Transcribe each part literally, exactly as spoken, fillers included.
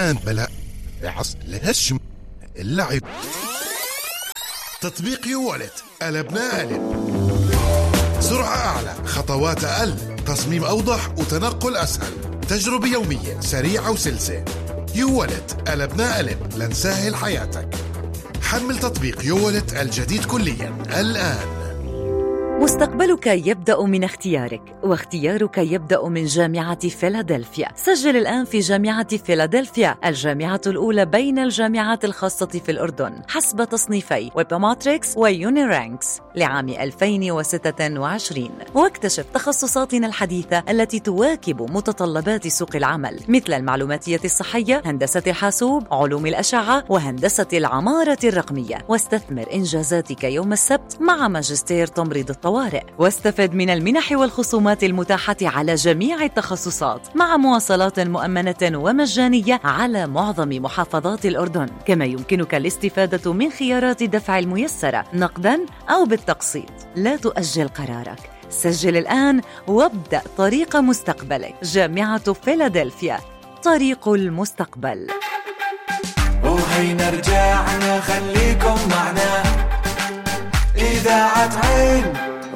الآن بلا عص لهشم اللعب. تطبيق يوالت الأبناء ألب، سرعة أعلى، خطوات أقل، تصميم أوضح وتنقل أسهل، تجربة يومية سريعة وسلسة. يوالت الأبناء ألب لنسهل حياتك. حمل تطبيق يوالت الجديد كليا الآن. مستقبلك يبدأ من اختيارك، واختيارك يبدأ من جامعة فيلادلفيا. سجل الآن في جامعة فيلادلفيا، الجامعة الأولى بين الجامعات الخاصة في الأردن حسب تصنيفي ويباماتريكس ويونيرانكس لعام ألفين وستة وعشرين. واكتشف تخصصاتنا الحديثة التي تواكب متطلبات سوق العمل، مثل المعلوماتية الصحية، هندسة الحاسوب، علوم الأشعة، وهندسة العمارة الرقمية. واستثمر إنجازاتك يوم السبت مع ماجستير تمريض الطوارئ، واستفد من المنح والخصومات المتاحة على جميع التخصصات مع مواصلات مؤمنة ومجانية على معظم محافظات الأردن. كما يمكنك الاستفادة من خيارات الدفع الميسرة نقداً أو بالتقسيط. لا تؤجل قرارك، سجل الآن وابدأ طريق مستقبلك. جامعة فيلادلفيا، طريق المستقبل. وهينا رجعنا، خليكم معنا، إذاعة عين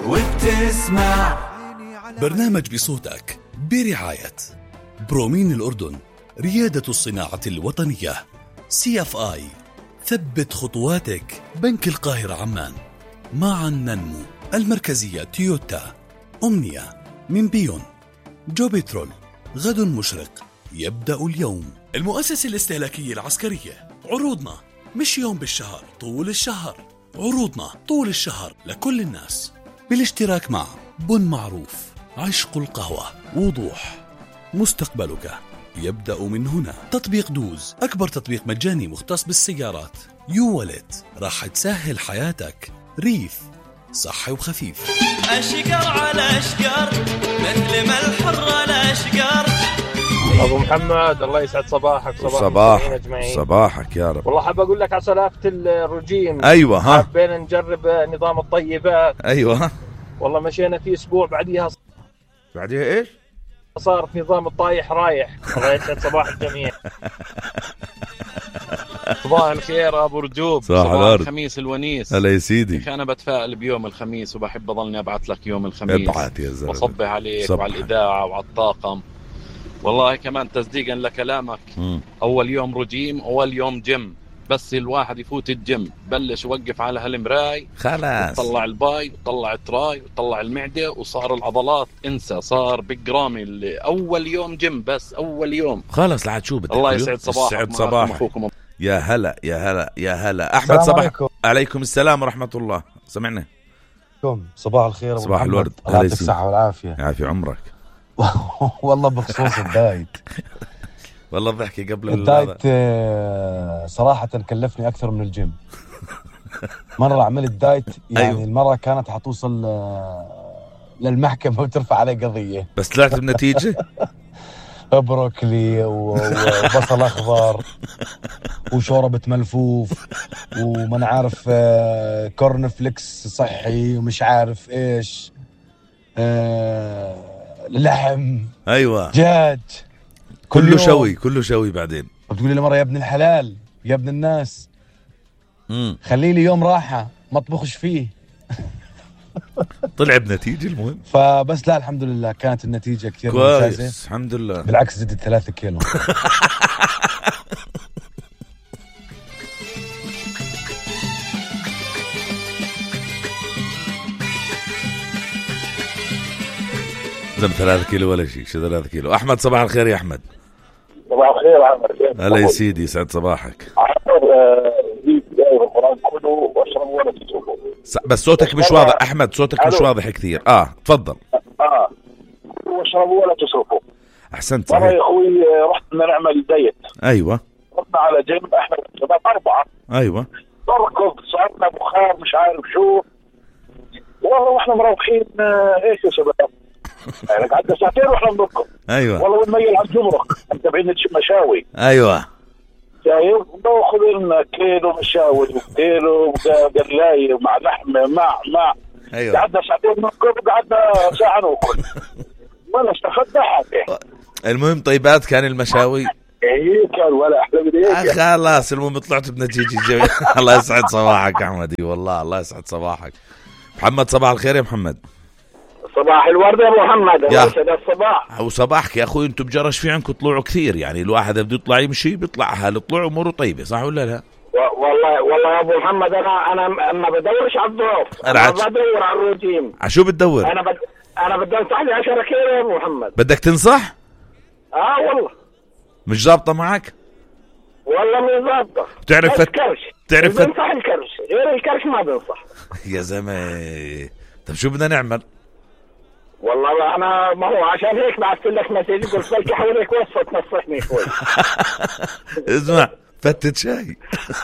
وبتسمع برنامج بصوتك برعاية برومين الأردن، ريادة الصناعة الوطنية، سي اف آي، ثبت خطواتك، بنك القاهرة عمان، معا ننمو، المركزية تويوتا، أمنية، من بيون، جو بترول، غد مشرق يبدأ اليوم، المؤسسة الاستهلاكية العسكرية. عروضنا مش يوم بالشهر، طول الشهر. عروضنا طول الشهر لكل الناس، بالاشتراك مع بن معروف، عشق القهوة، وضوح. مستقبلك يبدأ من هنا. تطبيق دوز، أكبر تطبيق مجاني مختص بالسيارات. يوالت، راح تسهل حياتك. ريف، صحي وخفيف. أشقر على أشقر مثل ما الحر على أشقر. أبو محمد، الله يسعد صباحك. صباح صباح صباحك يا رب. والله حاب أقول لك على سلافة الرجيم. أيوة ها، حابين نجرب نظام الطيبات. أيوة والله مشينا فيه أسبوع، بعديها بعديها إيش صار في نظام الطايح رايح. الله يسعد صباح الجميع. صباح الخير ابو رجوب. صباح الورد. الخميس الونيس. هلا يا سيدي. انا بتفائل بيوم الخميس وبحب اضلني ابعث لك يوم الخميس. ابعث يا زلمه، وصبح عليك صبح. وعلى الاذاعه وعلى الطاقم. والله كمان تصديقا لكلامك، م. اول يوم رجيم، اول يوم جيم. بس الواحد يفوت الجيم بلش يوقف على هالمراي، خلاص طلع الباي وطلع التراي وطلع المعده وصار العضلات انسى، صار بجرامي. اللي اول يوم جيم، بس اول يوم خلاص. لعد شو بدك. الله يسعد صباحك. يسعد صباحك. يا هلا يا هلا يا هلا احمد. صباح عليكم. عليكم السلام ورحمه الله. سمعنا. صباح الخير. صباح الورد. الله يعطيك الصحه والعافيه. يعافي عمرك. والله بخصوص الدايت والله ضحكي قبل الدايت صراحه كلفني اكثر من الجيم. مره عملت دايت يعني أيوه. المره كانت حتوصل للمحكمه وترفع علي قضيه، بس طلعت بنتيجه. بروكلي وبصل اخضر وشوربه ملفوف وما نعرف كورن فليكس صحي ومش عارف ايش، لحم، ايوه دجاج، كله شوي كله شوي. بعدين بتقولي لي مره يا ابن الحلال يا ابن الناس، امم خلي لي يوم راحه ما اطبخش فيه. طلع بنتيجه المهم. فبس لا الحمد لله كانت النتيجه كثير ممتازه الحمد لله. بالعكس زدت ثلاثة كيلو. زم ثلاثة كيلو ولا شيء. شو ثلاثة كيلو. أحمد صباح الخير يا أحمد. صباح الخير يا عمر. هلا يا سيدي يسعد صباحك. بس صوتك مش واضح أحمد، صوتك مش واضح كثير. آه تفضل. آه واشربوا ولا تسوقوا. أحسنت. صحيح. يا أخوي رحت نعمل دايت. أيوة. رحنا على جيم إحنا شباب أربعة. أيوة. تركض صعدنا بخار مش عارف شو. والله واحنا مروحين إيش يا شباب. يعني قعدنا ساعتين واحنا بنركض. ايوه والله والميل على الجمرك متابعين مشاوي. ايوه شايف باخذ لنا كيلو مشاوي وكيلو قلايه مع لحمه مع مع ايوه. قعدنا ساعتين بنركض وقعدنا ساعه ناكل ولا استفدنا حاجه. المهم طيبات كان المشاوي هيك ولا احلى من هيك. خلاص المهم طلعت بنتيجه جميله. الله يسعد صباحك احمدي، والله الله يسعد صباحك. محمد صباح الخير يا محمد. صباح الورد يا ابو محمد. يا الصباح وصباحك يا اخوي. انتم بجرش في عندكم طلوعوا كثير، يعني الواحد بده يطلع يمشي بيطلع هالطلوع اموره طيبه، صح ولا لا؟ والله والله يا ابو محمد انا انا ما بدورش على الضيوف، انا بدور على الروتين. على شو بتدور؟ انا بد... انا بدي انصح لي عشرة كيلو يا ابو محمد. بدك تنصح؟ اه والله مش ظابطه معك؟ والله مش ظابطه. تعرف فت... كرش تعرف بنصح الكرش، غير الكرش ما بنصح. يا زلمه طب شو بدنا نعمل؟ والله انا ما هو عشان هيك بعثت لك مسج قلت لك حولك وصفه تنصحني شوي. اسمع فتت شاي.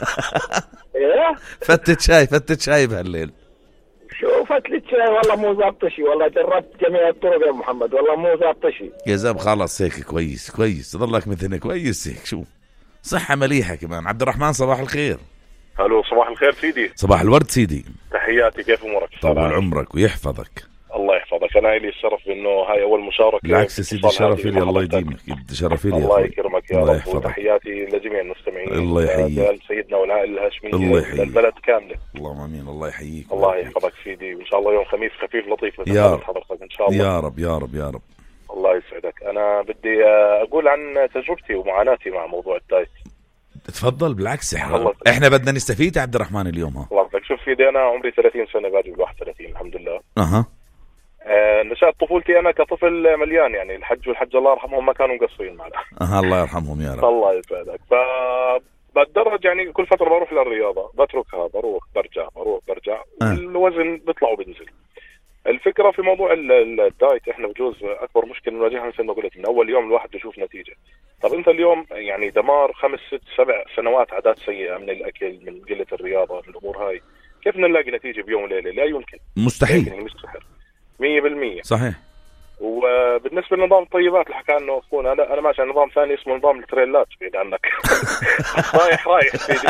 ايه فتت شاي فتت شاي بهالليل. شو فتت شاي والله مو ظابط شيء، والله جربت جميع الطرق يا محمد والله مو ظابط شيء. يا زلمه خلاص هيك كويس كويس، ضلك مثلنا كويس هيك. شو صحه مليحه كمان. عبد الرحمن صباح الخير. الو صباح الخير سيدي. صباح الورد سيدي. تحياتي، كيف امورك؟ طول عمرك ويحفظك. الله يحفظك. انا لي الشرف انه هاي اول مشاركه. بالعكس يا سيدي شرفي لي، الله يديمك. شرفي لي الله يكرمك يا الله رب. يحفظك. وتحياتي لجميع المستمعين. الله يحييك سيدنا والعائله الهاشميه. الله يحييك. البلد كامله. اللهم امين. الله يحييك. الله يحفظك سيدي، وان شاء الله يوم خميس خفيف لطيف يا رب حضرتك ان شاء الله. يا رب يا رب يا رب. الله يسعدك. انا بدي اقول عن تجربتي ومعاناتي مع موضوع الدايت. تفضل. بالعكس احنا احنا بدنا نستفيد يا عبد الرحمن اليوم. ها الله يحفظك. شوف سيدي انا عمري ثلاثين سنه، باجي بال واحد وثلاثين الحمد لله. اها آه نشأت طفولتي انا كطفل مليان، يعني الحج والحج الله يرحمهم ما كانوا مقصرين معنا. اها الله يرحمهم يا رب. الله يسعدك. فبتدرج يعني كل فتره بروح للرياضه، بتركها بروح برجع بروح برجع أه. الوزن بيطلع وبينزل. الفكره في موضوع الدايت احنا بجوز اكبر مشكله نواجهها مثل ما قلت من اول يوم الواحد يشوف نتيجه. طب انت اليوم يعني دمار خمس ست سبع سنوات عادات سيئه من الاكل من قله الرياضه من الامور هاي، كيف نلاقي نتيجه بيوم وليله؟ لا يمكن. مستحيل. يعني مش سحر مية بالمية. صحيح. وبالنسبه لنظام الطيبات اللي حكى عنه اخونا، انا انا ماشي على نظام ثاني اسمه نظام التريلات بعيد عنك. رايح رايح سيدي.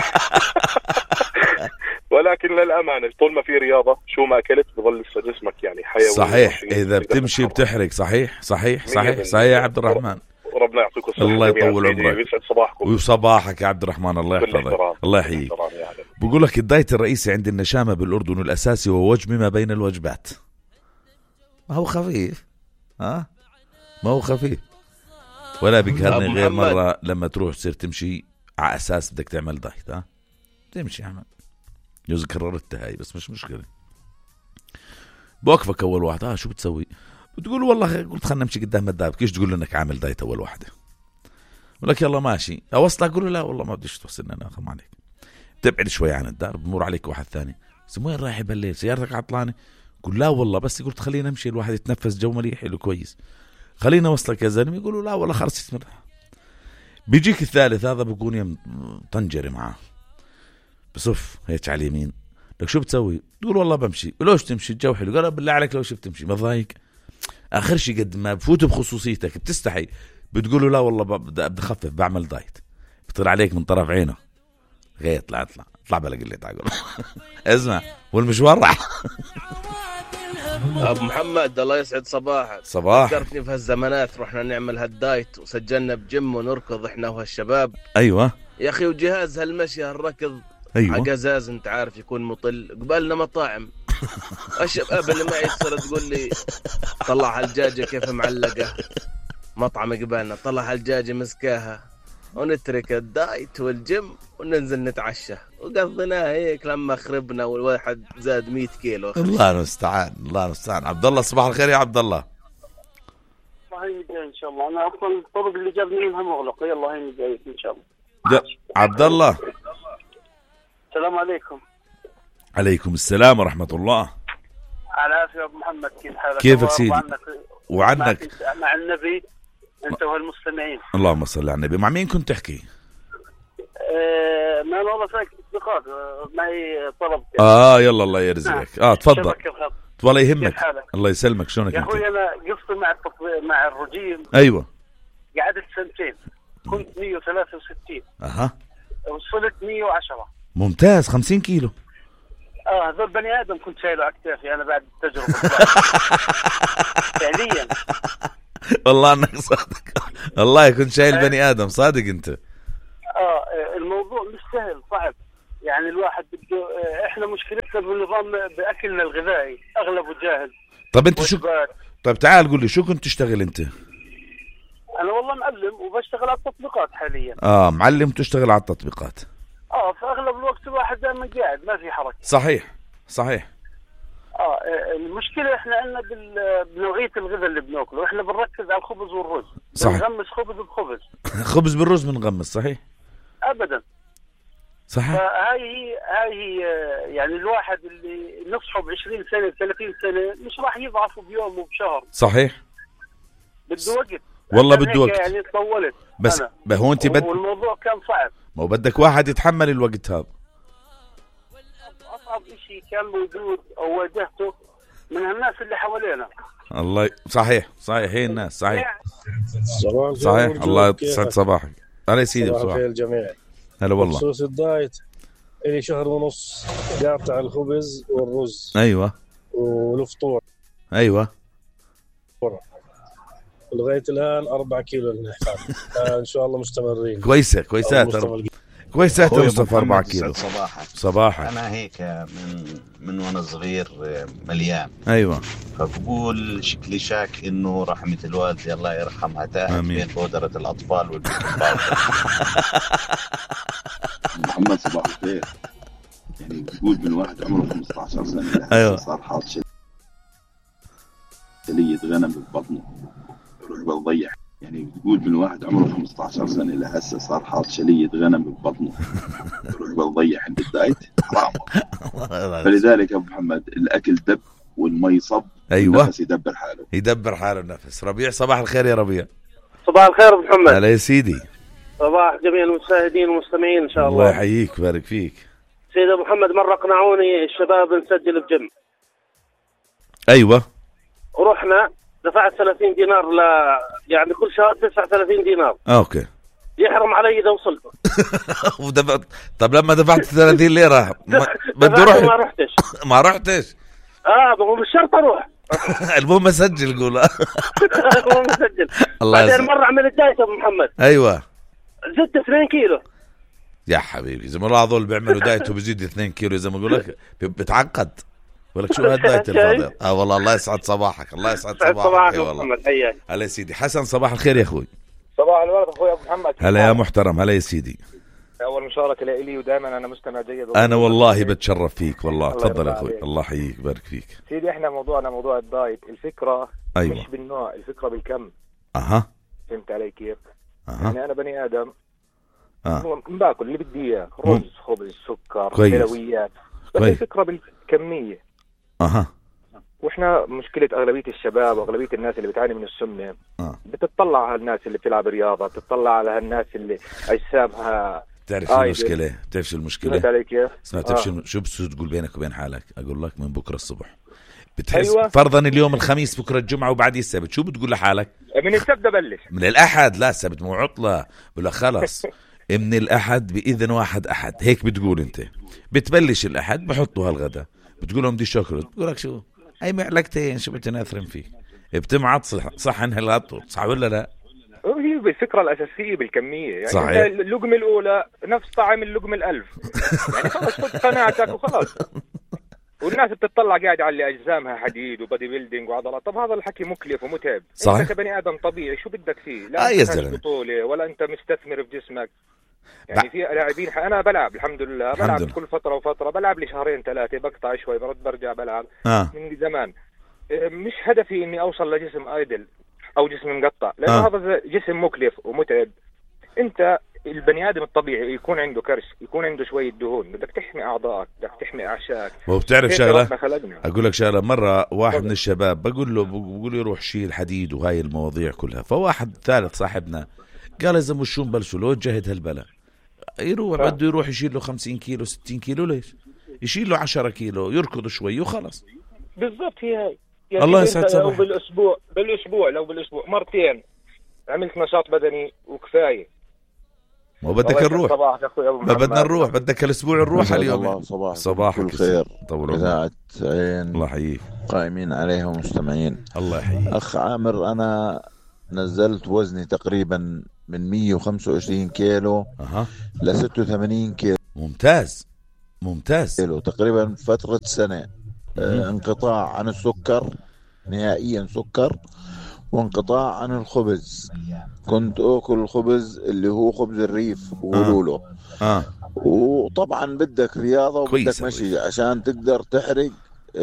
ولكن للامانه طول ما في رياضه شو ما اكلت بظل جسمك يعني حيوي. صحيح اذا بتمشي بتحرق. صحيح صحيح صحيح صحيح يا عبد الرحمن. ربنا يعطيكم الصحه. الله يطول عمرك ويسعد صباحكم. وصباحك يا عبد الرحمن. الله يحفظك. الله يحييك. بقول لك الدايت الرئيسي عند النشامه بالاردن والاساسي هو وجبه ما بين الوجبات. ما هو خفيف. ها ما هو خفيف ولا بيقهرني غير مرة لما تروح تصير تمشي على أساس بدك تعمل دايت. ها تمشي عمل جوز كررتها هاي بس مش مشكلة. بوقفك أول واحد ها شو بتسوي؟ بتقول والله قلت خلنا نمشي قدام الداب. كيش تقول لك عامل دايت أول واحدة؟ ولك يلا ماشي أوصلك أقول له لا والله ما بديش توصلنا أنا أخم عليك. تبعد شوي عن الدار بمر عليك واحد ثاني وين رايح بالليل سيارتك عطلانة؟ قل لا والله بس قلت خلينا نمشي الواحد يتنفس جو مليح حلو كويس خلينا وصلك يا زلمه. يقولوا لا والله خلص يتمرح. بيجيك الثالث هذا بكون يم طنجري معاه بصف هيك على اليمين. لك شو بتسوي؟ تقول والله بمشي. لوش تمشي الجو حلو؟ قال بالله عليك لو شفت تمشي ما ضايق. اخر شيء قد ما بفوت بخصوصيتك بتستحي بتقولوا لا والله بدي اخفف بعمل دايت. بطلع عليك من طرف عينه غير اطلع اطلع اطلع بلا قلت عقل. اسمع والمشوار راح. ابو محمد الله يسعد صباحك. صباح. فكرتني في هالزمانات رحنا نعمل هالدايت وسجلنا بجيم ونركض احنا وهالشباب. ايوه يا اخي وجهاز هالمشي هالركض ايوه عقزاز انت عارف يكون مطل. قبلنا مطاعم الشباب اللي معي تصير تقول لي طلع هالدجاجه كيف معلقه. مطعم قبالنا طلع هالدجاجه مسكاها ونترك الدايت والجيم وننزل نتعشى وقضيناها هيك لما خربنا والواحد زاد مية كيلو. الله المستعان الله المستعان. عبد الله صباح الخير يا عبد الله. الله يهديك ان شاء الله. انا اصلا الطرق اللي جابني منها مغلقه. يلا هيني جايك ان شاء الله. عبد الله السلام عليكم. عليكم السلام ورحمه الله. على عافيه يا ابو محمد كيف حالك؟ كيفك سيدي؟ وعنك مع النبي انت والمستمعين. اللهم صل على النبي. مع مين كنت تحكي؟ أه ما انا والله ساكت اصدقاء معي طلب. اه يلا الله يرزقك. اه تفضل. والله يهمك. الله يسلمك. شلونك يا اخوي؟ انا قصتي مع التطبيق مع الرجيم. ايوه قعدت سنتين كنت مية وثلاثة وستين. اها وصلت مية وعشرة. ممتاز. خمسين كيلو. اه هذول بني ادم كنت شايله على كتافي انا بعد التجربه. فعليا والله انك صادق. الله يكون شايل بني ادم صادق انت. اه الموضوع مش سهل، صعب يعني. الواحد بده، احنا مشكلتنا بالنظام باكلنا الغذائي اغلبه جاهز. طب انت شو طب تعال قول لي شو كنت تشتغل انت؟ انا والله معلم وبشتغل على التطبيقات حاليا. اه معلم تشتغل على التطبيقات. اه في اغلب الوقت الواحد دائما قاعد ما في حركه. صحيح صحيح. اه المشكله احنا عندنا بنوعيه الغذاء اللي بناكله، احنا بنركز على الخبز والرز. صحيح. بنغمس خبز بخبز. خبز بالرز بنغمس. صحيح ابدا. صحيح. فهاي هي هاي هي يعني الواحد اللي نصحه ب عشرين سنه ثلاثين سنه مش راح يضعفوا بيوم وبشهر. صحيح. بده وقت والله بده وقت يعني. طولت بس أنا. هو انت بد... والموضوع كان صعب. ما بدك واحد يتحمل الوقت هذا. اصعب شيء كان موجود او واجهته من الناس اللي حوالينا. الله ي... صحيح صحيح هي الناس. صحيح صباح صحيح. الله يسعد صباحك. انا سيدي صباح بصراحه الخير الجميع. هلا والله. بخصوص الدايت لي شهر ونص قاطع الخبز والرز. ايوه. والفطور. ايوه. لغايه الان أربعة كيلو النحفان. ان شاء الله مستمرين. كويسه كويسات كويسات يا مصطفى. أربعة كيلو صباحك. صباحك. انا هيك من من وانا صغير مليان. ايوه. فبقول شكلي شاك انه رحمه الوالده الله يرحمها تاهت بين بودره الاطفال والبيكنج باودر. محمد صباح الخير. يعني بقول من واحد عمره خمسة عشر سنه ايوه صار حاط شلية غنم ببطنه يروح بضيع. يعني بقول من واحد عمره خمسة عشر سنه لهسه صار حاط شلية غنم ببطنه يروح بضيع عند الدايت. حرام. فلذلك يا ابو محمد الاكل دب والمي صب. ايوه. والنفس يدبر حاله. يدبر حاله النفس. ربيع صباح الخير يا ربيع. صباح الخير ابو محمد. هلا يا سيدي. صباح جميع المشاهدين والمستمعين ان شاء الله. الله يحييك ويبارك فيك. سيدي ابو محمد مره قنعوني الشباب نسجل بجيم. ايوه. ورحنا دفعت ثلاثين دينار ل يعني كل شهر تدفع ثلاثين دينار. اوكي. يحرم علي اذا وصلت. ودفعت. طب لما دفعت ثلاثين ليره بدي اروح. ما رحتش. ما رحتش. اه بقول مش شرط اروح. المهم اسجل قول. المهم اسجل. الله بعدين مره عملت دايت ابو محمد. ايوه. زدت اثنين كيلو. يا حبيبي زي ما الله هذول بيعملوا دايت وبيزيد اثنين كيلو زي ما بقول لك بتعقد. بقول لك شو هالدايت الفاضي. اه والله الله يسعد صباحك. الله يسعد صباحك. صباحك اي والله. محمد حياك. هلا يا سيدي. حسن صباح الخير يا اخوي. صباح الورد اخوي ابو محمد. هلا يا محترم. هلا يا سيدي. اول مشاركه لي ودائما انا مستمع جيد. انا والله بتشرف فيك والله. تفضل يا اخوي. الله يحييك ويبارك فيك. سيدي احنا موضوعنا موضوع الدايت. الفكره أيوة. مش بالنوع، الفكره بالكم. اها. فهمت علي كيف؟ أه. يعني انا بني ادم اه باكل اللي بدي اياه، رز خبز سكر حلويات، بس كويس. الفكره بالكميه. اها. واحنا مشكله اغلبيه الشباب واغلبيه الناس اللي بتعاني من السمنه آه. بتطلع على الناس اللي بتلعب رياضه، بتطلع على هالناس اللي اجسامها. تعرف شو المشكله؟ بتعرف شو المشكله؟ سمعت علي كيف؟ سمعت آه. شو شو بتصير تقول بينك وبين حالك؟ اقول لك من بكره الصبح بتحس. أيوة. فرضا اليوم الخميس بكره الجمعه وبعديه السبت، شو بتقول لحالك؟ من السبت ببلش. من الاحد. لا السبت مو عطله. بقول لك خلص من الاحد باذن واحد احد هيك بتقول انت. بتبلش الاحد بحطوا هالغدا، بتقول لهم بدي شوكولاته، بقول لك شو اي معلقتين شو بتناثرن فيه، بتمعط صحن هالغطو، صح ولا لا؟ هي بالفكره الاساسيه بالكميه يعني. صحيح. اللقمه الاولى نفس طعم اللقمه الالف يعني. خلص خذ قناعتك وخلاص. والناس بتطلع قاعد على اجسامها حديد وبادي بيلدينج وعضلات. طب هذا الحكي مكلف ومتعب. صحيح. انت كبني ادم طبيعي شو بدك فيه؟ لا آه يا انت زلمة. بطوله ولا انت مستثمر في جسمك يعني. بع... في لاعبين انا بلعب الحمد لله، الحمد بلعب لله. كل فتره وفتره، بلعب لي شهرين ثلاثه، بقطع شوي برد برجع بلعب. آه. من زمان. مش هدفي اني اوصل لجسم ايدل او جسم مقطع، لانه آه. هذا جسم مكلف ومتعب. انت البني ادم الطبيعي يكون عنده كرش، يكون عنده شويه دهون، بدك تحمي اعضائك، بدك تحمي اعشاك. وبتعرف هيك شغله ربنا خلقنا. اقول لك شغله. مره واحد من الشباب بقول له بقول له روح شيل حديد وهاي المواضيع كلها، فواحد ثالث صاحبنا قال اذا مش شو نبلشوا لو جهد هالبلا يروح ف... بده يروح يشيل له خمسين كيلو ستين كيلو. ليش يشيل له عشرة كيلو يركض شوي وخلص. بالضبط هي هاي يعني. الله يسعد لو صباحك. بالاسبوع بالاسبوع لو بالاسبوع مرتين عملت نشاط بدني وكفايه. ما بدك نروح. صباح اخوي ابو ما بدنا نروح. بدك الاسبوع نروح اليوم. صباح صباحك كل خير. طول إذاعة عين الله يحييك. قائمين عليها ومستمعين. الله يحييك أخ عامر. أنا نزلت وزني تقريبا من مية وخمسة وعشرين كيلو أه. ل ستة وثمانين كيلو. ممتاز ممتاز. كيلو تقريبا فترة سنة. آه انقطاع عن السكر نهائيا، سكر وانقطاع عن الخبز. كنت أكل الخبز اللي هو خبز الريف بقولوا له. آه. وطبعا بدك رياضة وبدك مشي عشان تقدر تحرق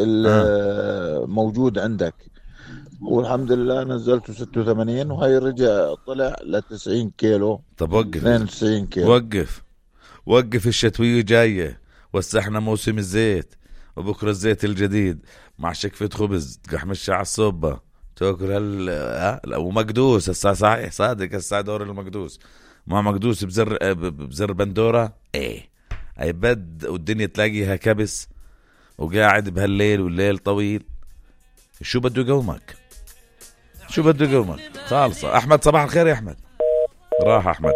الموجود عندك. والحمد لله نزلته ستة وثمانين وهي رجع طلع ل تسعين كيلو. طب وقف اثنين وتسعين كيلو. وقف وقف الشتوية جاية، وسحنا موسم الزيت، وبكرة الزيت الجديد مع شكفة خبز تقحمشها على الصوبة تاكل هال ها ومقدوس. هسا صحيح صادق، هسا دور المقدوس مع مقدوس بزر بزر بندورة ايه اي بد، والدنيا تلاقيها كبس وقاعد بهالليل والليل طويل. شو بده يقومك؟ شو بده يقومك؟ خالصة. احمد صباح الخير يا احمد. راح احمد.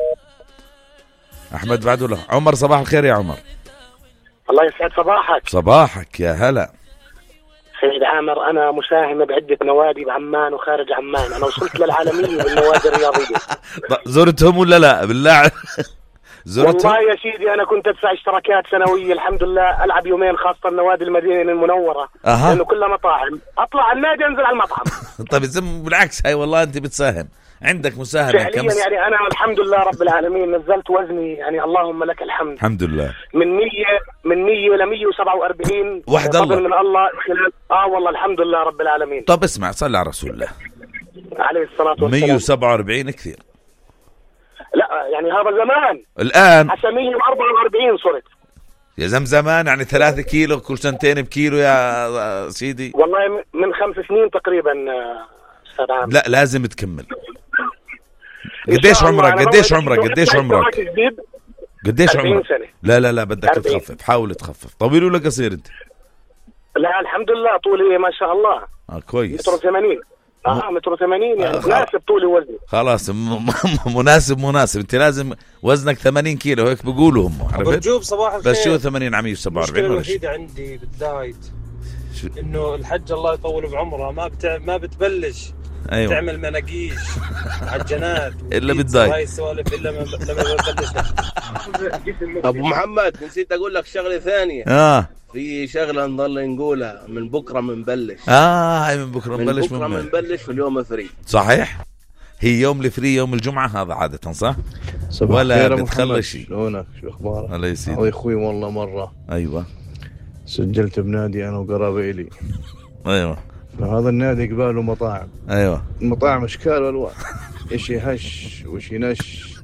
احمد بعده له. عمر صباح الخير يا عمر. الله يسعد صباحك. صباحك يا هلا. سيد عامر، أنا مساهم بعدة نوادي بعمان وخارج عمان. أنا وصلت للعالمية بالنوادي الرياضية. زرتهم ولا لا بالله؟ زرتهم؟ والله يا سيدي أنا كنت أدفع اشتراكات سنوية الحمد لله، ألعب يومين خاصة النوادي المدينة المنورة. أها. لأنه كلها مطاعم، أطلع النادي أنزل على المطعم. طيب زم بالعكس، هاي والله أنت بتساهم، عندك مساهمة فعليا كم؟ يعني أنا الحمد لله رب العالمين نزلت وزني، يعني اللهم لك الحمد. الحمد لله. من مية من مية ل مية وسبعة وأربعين. وحد الله. من الله خلال اه والله الحمد لله رب العالمين. طب اسمع، صلي على رسول الله عليه الصلاة والسلام. مية وسبعة وأربعين كثير. لا يعني هذا زمان. الآن حتى مية وأربعة وأربعين صرت. يا زم زمان، يعني ثلاثة كيلو كل سنتين بكيلو يا سيدي. والله من خمس سنين تقريبا استاذ عام. لا لازم تكمل. قديش عمرك؟ قديش عمرك؟ قديش عمرك؟ قديش عمرك؟ لا لا لا بدك أربعين. تخفف، حاول تخفف. طويل ولا قصير انت؟ لا الحمد لله طولي ما شاء الله. اه كويس. متر ثمانين. اه متر ثمانين يعني مناسب طولي وزني. خلاص م- مناسب مناسب. انت لازم وزنك ثمانين كيلو هيك بيقولوا هم. عرفت؟ برجوب صباح الخير. بس شو ثمانين عم سبعة وأربعين ولا شيء؟ الوحيدة عندي بالدايت انه الحج الله يطول بعمره ما بتع... ما بتبلش. أيوة. تعمل مناقيش عجنات الا بالدايت. هاي السوالف الا ما لما ببلش. ابو محمد نسيت اقول لك شغله ثانيه. اه في شغله نضل نقولها من بكره بنبلش. اه هاي من بكره من نبلش. بكره بنبلش في اليوم الفري. صحيح، هي يوم الفري يوم الجمعه هذا عاده صح؟ ولا بتخلي شيء؟ شلونك؟ شو اخبارك؟ الله يسعدك. الله اخوي والله مره ايوه سجلت بنادي انا وقرابه الي. ايوه. فهذا النادي قباله مطاعم. ايوه. المطاعم اشكال والوان، اشي هش وشي نش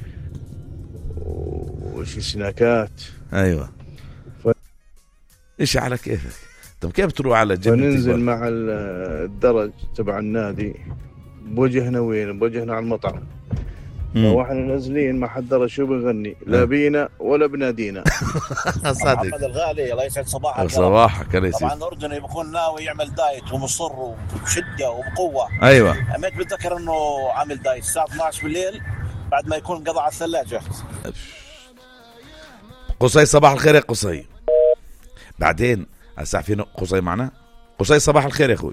وشي سناكات. ايوه. ف... اشي على كيفك. طب كيف تروح على جنة؟ فننزل مع الدرج تبع النادي بوجهنا وين؟ بوجهنا على المطعم. واحنا نازلين ما حد درى شو بنغني، لا بينا ولا بنادينا. صادق. محمد الغالي الله يسعد صباحك. صباحك يا سيدي. طبعا الاردني بيكون ناوي يعمل دايت ومصر وبشده وبقوه. ايوه. اميت بتذكر انه عامل دايت الساعه اثنعش بالليل بعد ما يكون قضى على الثلاجه. قصي صباح الخير يا قصي. بعدين هسه في قصي معنا. قصي صباح الخير يا اخوي.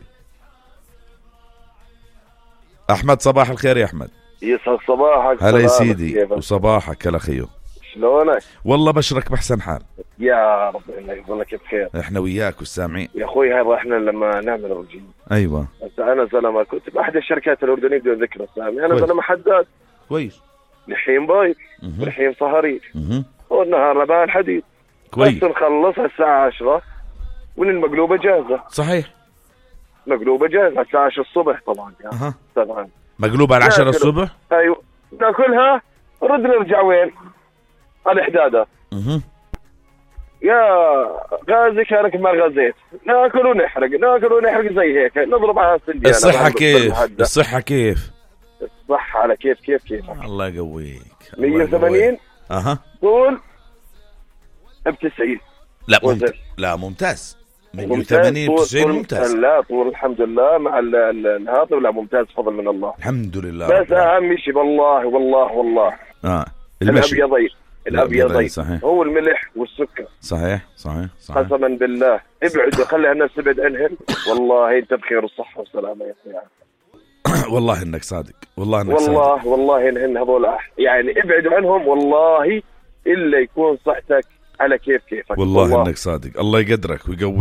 احمد صباح الخير يا احمد. يسعد صباحك. هلا يا سيدي وصباحك هلا خيو. شلونك؟ والله بشرك بحسن حال يا رب الله يجزاك بخير. احنا وياك والسامعين يا اخوي. هذا احنا لما نعمل رجيم. ايوه. انا زلمه كنت باحد الشركات الاردنيه بدون ذكر اسامي. انا زلمه حداد كويس. لحين بايت ولحين صهري والنهار ربان الحديد كويس. بس نخلص الساعه عشرة والمقلوبه جاهزه. صحيح. مقلوبه جاهزه الساعه عشرة الصبح طبعا. اها طبعا مقلوبه على عشرة الصبح. ايوه ناكلها رد نرجع وين؟ على الحداده. اها يا غازي كانك ما غزيت. ناكل ونحرق ناكل ونحرق زي هيك نضرب على السندية. الصحه كيف؟ الصحه كيف؟ الصحه على كيف كيف كيف الله يقويك. مية وثمانين اها طول ب تسعين. لا ممتاز. لا ممتاز. مية وثمانين تسعين ممتاز. لا طول الحمد لله مع الهاطل. لا ممتاز فضل من الله الحمد لله. بس اهم شيء والله والله والله اه المشي الابيض الابيض صحيح. هو الملح والسكر. صحيح صحيح صحيح. قسما بالله ابعد خلي الناس تبعد عنهم. والله انت بخير والصحه والسلامه يا اخي. والله انك صادق، والله انك والله صادق. والله إنهن هذول يعني ابعدوا عنهم والله إلا يكون صحتك على كيف كيفك. والله, والله انك صادق. الله يقدرك ويقوي